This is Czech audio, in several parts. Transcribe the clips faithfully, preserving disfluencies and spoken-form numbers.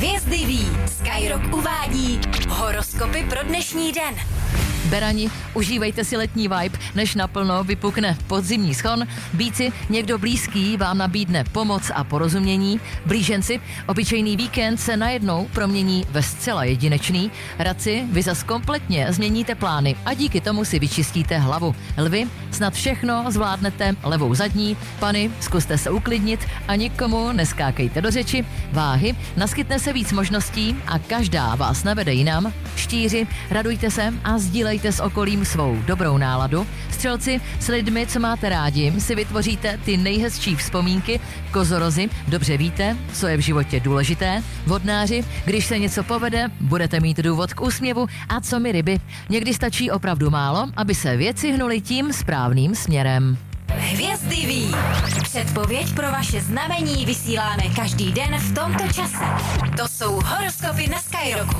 Hvězdy ví, Skyrock uvádí horoskopy pro dnešní den. Berani, užívejte si letní vibe, než naplno vypukne podzimní schon. Býci, někdo blízký vám nabídne pomoc a porozumění. Blíženci, obyčejný víkend se najednou promění ve zcela jedinečný. Radci, vy zas kompletně změníte plány a díky tomu si vyčistíte hlavu. Lvi, snad všechno zvládnete levou zadní. Pany, zkuste se uklidnit a nikomu neskákejte do řeči. Váhy, naskytne se víc možností a každá vás navede jinam. Štíři, radujte se a sdílejte s okolím svou dobrou náladu. Střelci, s lidmi, co máte rádi, si vytvoříte ty nejhezčí vzpomínky. Kozorozi, dobře víte, co je v životě důležité. Vodnáři, když se něco povede, budete mít důvod k úsměvu. A co mi ryby, někdy stačí opravdu málo, aby se věci hnuly tím správným směrem. Hvězdy ví. Předpověď pro vaše znamení vysíláme každý den v tomto čase. To jsou horoskopy na Skyrocku.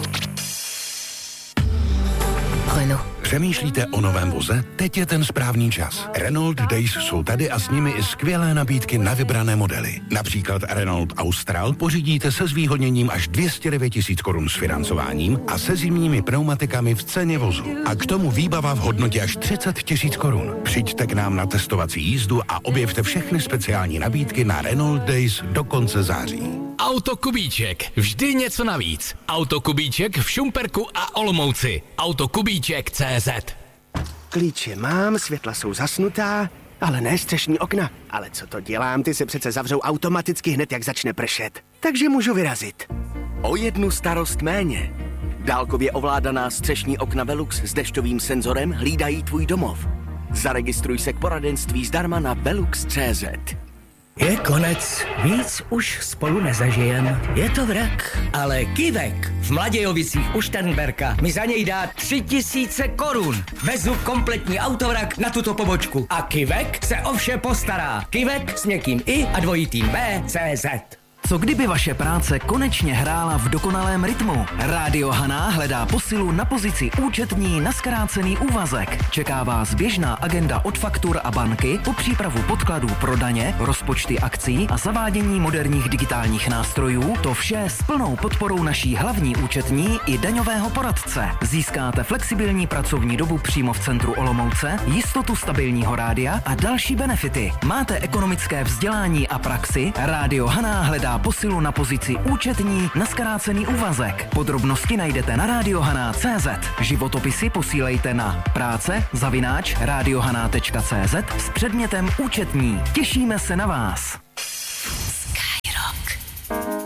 Plynu. Přemýšlíte o novém voze? Teď je ten správný čas. Renault Days jsou tady a s nimi i skvělé nabídky na vybrané modely. Například Renault Austral pořídíte se zvýhodněním až dvě stě devět tisíc korun s financováním a se zimními pneumatikami v ceně vozu. A k tomu výbava v hodnotě až třicet tisíc korun. Přijďte k nám na testovací jízdu a objevte všechny speciální nabídky na Renault Days do konce září. Autokubíček. Vždy něco navíc. Autokubíček v Šumperku a Olomouci. Autokubíček tečka cé zet. Klíče mám, světla jsou zasnutá, ale ne střešní okna. Ale co to dělám, ty se přece zavřou automaticky hned, jak začne pršet. Takže můžu vyrazit. O jednu starost méně. Dálkově ovládaná střešní okna Velux s dešťovým senzorem hlídají tvůj domov. Zaregistruj se k poradenství zdarma na velux tečka cé zet. Je konec, víc už spolu nezažijem. Je to vrak, ale Kivek v Mladějovicích u Šternberka mi za něj dá tři tisíce korun. Vezu kompletní autovrak na tuto pobočku a Kivek se o vše postará. Kivek s měkkým i a dvojitým B C Z. Co kdyby vaše práce konečně hrála v dokonalém rytmu? Rádio Haná hledá posilu na pozici účetní na zkrácený úvazek. Čeká vás běžná agenda od faktur a banky, po přípravu podkladů pro daně, rozpočty akcí a zavádění moderních digitálních nástrojů. To vše s plnou podporou naší hlavní účetní i daňového poradce. Získáte flexibilní pracovní dobu přímo v centru Olomouce, jistotu stabilního rádia a další benefity. Máte ekonomické vzdělání a praxi? Rádio Haná hledá posilu na pozici účetní na zkrácený úvazek. Podrobnosti najdete na radiohaná tečka cé zet. Životopisy posílejte na práce zavináč radiohaná tečka cé zet s předmětem účetní. Těšíme se na vás.